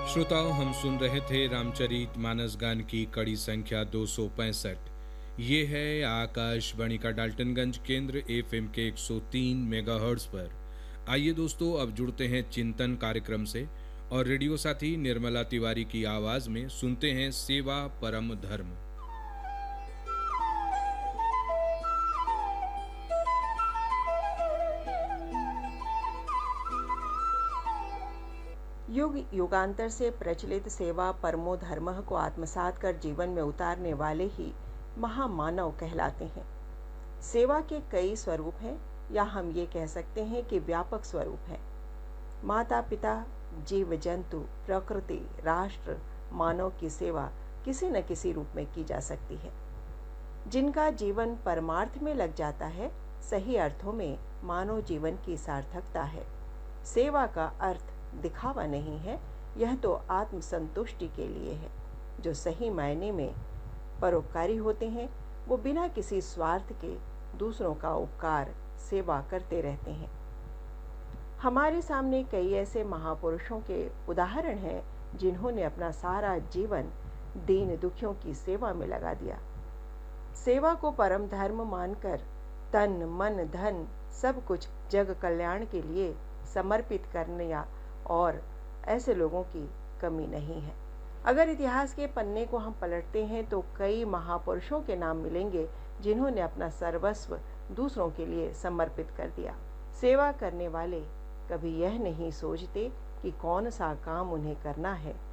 श्रोताओं, हम सुन रहे थे रामचरित मानस गान की कड़ी संख्या 265। ये है आकाशवाणी का डाल्टनगंज केंद्र एफएम के 103 मेगाहर्ट्ज पर। आइए दोस्तों, अब जुड़ते हैं चिंतन कार्यक्रम से और रेडियो साथी निर्मला तिवारी की आवाज में सुनते हैं सेवा परम धर्म। युग युगांतर से प्रचलित सेवा परमो धर्मः को आत्मसात कर जीवन में उतारने वाले ही महामानव कहलाते हैं। सेवा के कई स्वरूप हैं, या हम ये कह सकते हैं कि व्यापक स्वरूप हैं। माता पिता, जीव जंतु, प्रकृति, राष्ट्र, मानव की सेवा किसी न किसी रूप में की जा सकती है। जिनका जीवन परमार्थ में लग जाता है, सही अर्थों में मानव जीवन की सार्थकता है। सेवा का अर्थ दिखावा नहीं है, यह तो आत्मसंतुष्टि के लिए है। जो सही मायने में परोपकारी होते हैं, वो बिना किसी स्वार्थ के दूसरों का उपकार, सेवा करते रहते हैं। हमारे सामने कई ऐसे महापुरुषों के उदाहरण हैं जिन्होंने अपना सारा जीवन दीन दुखियों की सेवा में लगा दिया। सेवा को परम धर्म मानकर तन मन धन सब कुछ जग कल्याण के लिए समर्पित करने और ऐसे लोगों की कमी नहीं है। अगर इतिहास के पन्ने को हम पलटते हैं तो कई महापुरुषों के नाम मिलेंगे जिन्होंने अपना सर्वस्व दूसरों के लिए समर्पित कर दिया। सेवा करने वाले कभी यह नहीं सोचते कि कौन सा काम उन्हें करना है,